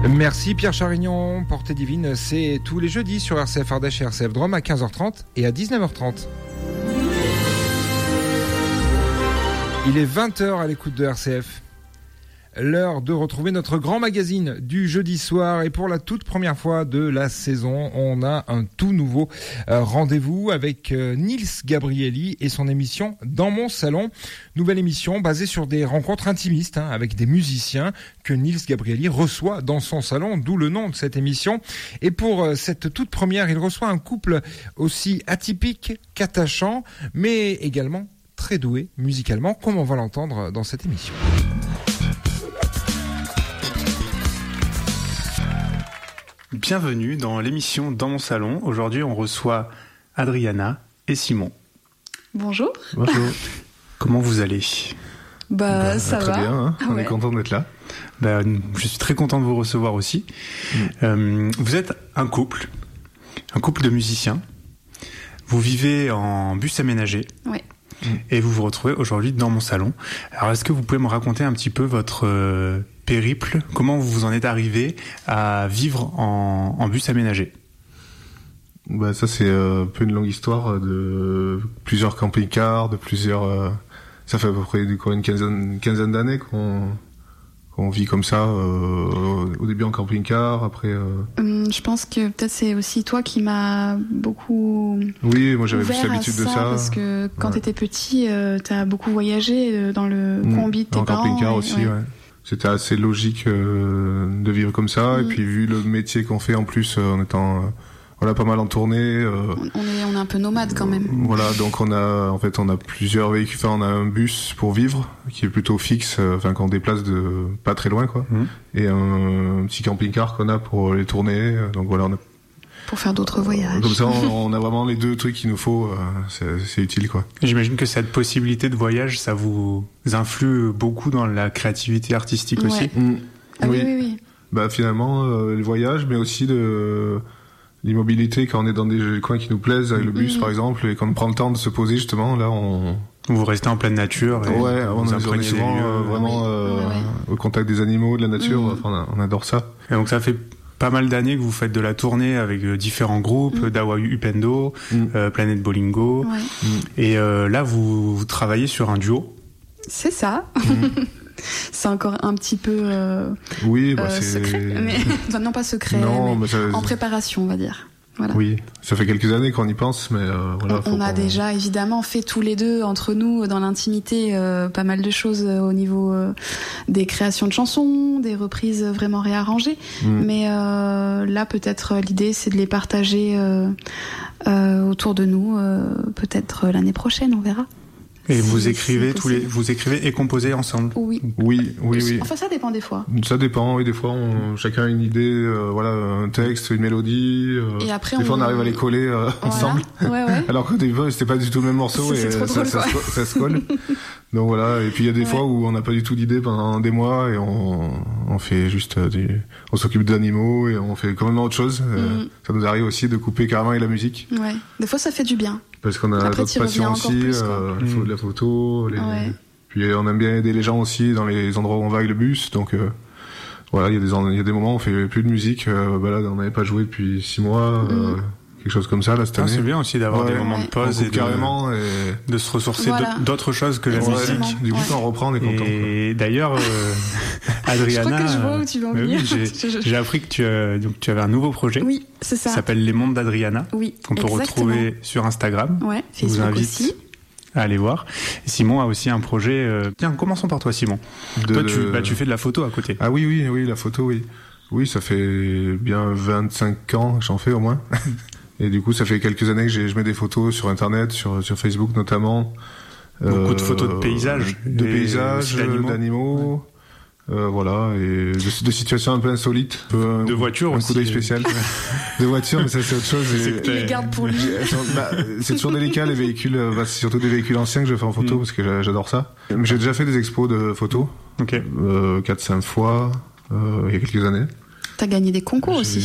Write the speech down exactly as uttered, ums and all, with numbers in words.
Merci Pierre Charignon. Portée divine, c'est tous les jeudis sur R C F Ardèche et R C F Drôme à quinze heures trente et à dix-neuf heures trente. Il est vingt heures à l'écoute de R C F. L'heure de retrouver notre grand magazine du jeudi soir, et pour la toute première fois de la saison, on a un tout nouveau euh, rendez-vous avec euh, Nils Gabrieli et son émission Dans mon salon. Nouvelle émission basée sur des rencontres intimistes hein, avec des musiciens que Nils Gabrieli reçoit dans son salon, d'où le nom de cette émission. Et pour euh, cette toute première, il reçoit un couple aussi atypique qu'attachant, mais également très doué musicalement, comme on va l'entendre dans cette émission. Bienvenue dans l'émission Dans mon salon. Aujourd'hui, on reçoit Adriana et Simon. Bonjour. Bonjour. Comment vous allez ? Bah, bah ça très va. bien, hein. Ah on ouais. est content d'être là. Bah, je suis très content de vous recevoir aussi. Mm. Euh, vous êtes un couple, un couple de musiciens. Vous vivez en bus aménagé. Oui. Et vous vous retrouvez aujourd'hui dans mon salon. Alors, est-ce que vous pouvez me raconter un petit peu votre euh, périple ? Comment vous vous en êtes arrivé à vivre en, en bus aménagé ? Bah ça c'est un peu une longue histoire de plusieurs camping-cars, de plusieurs. Euh, ça fait à peu près une quinzaine, une quinzaine d'années qu'on qu'on vit comme ça. Euh, au début en camping-car, après. Euh... Hum, je pense que peut-être c'est aussi toi qui m'as beaucoup. Oui, moi j'avais ouvert plus l'habitude à de ça. Parce que quand ouais. t'étais petit, euh, t'as beaucoup voyagé dans le mmh. combi de tes en parents. En camping-car et, aussi, ouais. ouais. C'était assez logique euh, de vivre comme ça. Mmh. Et puis vu le métier qu'on fait en plus, euh, en étant euh, voilà pas mal en tournée. Euh, on est on est un peu nomade quand même. Euh, voilà, donc on a en fait on a plusieurs véhicules. Enfin, on a un bus pour vivre qui est plutôt fixe, enfin euh, qu'on déplace de pas très loin quoi. Mmh. Et un, un petit camping-car qu'on a pour les tournées. Donc voilà, on a pour faire d'autres voyages. Comme ça, on, on a vraiment les deux trucs qu'il nous faut. Euh, c'est, c'est utile, quoi. J'imagine que cette possibilité de voyage, ça vous influe beaucoup dans la créativité artistique ouais. aussi. Mmh. Ah oui, oui, oui. Bah finalement, euh, les voyages, mais aussi de l'immobilité quand on est dans des coins qui nous plaisent, avec le bus mmh. par exemple, et quand on prend le temps de se poser justement, là, on. Vous restez en pleine nature. Et ouais, vous on, on est souvent euh, vraiment oui. euh, ouais, ouais. au contact des animaux, de la nature. Mmh. Enfin, on adore ça. Et donc ça fait pas mal d'années que vous faites de la tournée avec différents groupes, mmh. Dawa Upendo, mmh. euh, Planète Bolingo, ouais. mmh. et euh, là vous, vous travaillez sur un duo. C'est ça. Mmh. C'est encore un petit peu euh, oui, bah euh, c'est... secret, mais enfin, non pas secret, non, mais mais ça... en préparation, on va dire. Voilà. Oui, ça fait quelques années qu'on y pense, mais euh, voilà. On, on a qu'on... déjà évidemment fait tous les deux entre nous dans l'intimité euh, pas mal de choses euh, au niveau euh, des créations de chansons, des reprises vraiment réarrangées. Mm. Mais euh, là, peut-être l'idée, c'est de les partager euh, euh, autour de nous. Euh, peut-être l'année prochaine, on verra. Et vous écrivez tous les, vous écrivez et composez ensemble. Oui. Oui, oui, oui. Enfin, ça dépend des fois. Ça dépend. Oui, des fois, on, chacun a une idée, euh, voilà, un texte, une mélodie. Euh, et après, des on... fois, on arrive à les coller euh, voilà. ensemble. Ouais, ouais. Alors que des fois, c'était pas du tout le même morceau c'est, et c'est trop ça, drôle, ça, ça, se, ça se colle. Donc voilà. Et puis il y a des ouais. fois où on n'a pas du tout d'idée pendant des mois et on, on fait juste du, on s'occupe d'animaux et on fait complètement autre chose. Mm. Euh, ça nous arrive aussi de couper carrément avec la musique. Ouais. Des fois, ça fait du bien. Parce qu'on a après, d'autres passions aussi, plus, euh, il faut de la photo, les... ouais. puis on aime bien aider les gens aussi dans les endroits où on va avec le bus, donc euh, voilà, il y a des il y a des moments où on fait plus de musique, euh, bah là on n'avait pas joué depuis six mois, mm. euh, quelque chose comme ça là cette ah, année. C'est bien aussi d'avoir ouais, des moments ouais. de pause et de, carrément et... de se ressourcer voilà. d'autres choses que la Exactement. musique. Du coup ouais. quand on reprend on est content. Et quoi. D'ailleurs, euh, Adriana, je crois que je vois où tu vas en venir. Oui, j'ai, j'ai appris que tu, as, donc, tu avais un nouveau projet. Oui, c'est ça. Qui s'appelle Les Mondes d'Adriana. Oui, qu'on peut exactement. retrouver sur Instagram. Ouais, je vous invite aussi. à aller voir. Et Simon a aussi un projet. Euh... Tiens, commençons par toi, Simon. De... Toi, tu, bah, tu fais de la photo à côté. Ah oui, oui, oui, la photo, oui. Oui, ça fait bien vingt-cinq ans que j'en fais au moins. Et du coup, ça fait quelques années que j'ai, je mets des photos sur Internet, sur, sur Facebook notamment. Beaucoup euh, de photos de paysages. De paysages, d'animaux. d'animaux ouais. euh, voilà, et de, de situations un peu insolites. De, de voitures un aussi. Un coup d'œil spécial. De voitures, mais ça c'est autre chose. C'est il les garde pour lui. Bah, c'est toujours délicat les véhicules, bah, c'est surtout des véhicules anciens que je fais en photo mm. parce que j'adore ça. Mais j'ai déjà fait des expos de photos. Ok. Euh, quatre cinq fois, euh, il y a quelques années. T'as gagné des concours j'ai, aussi.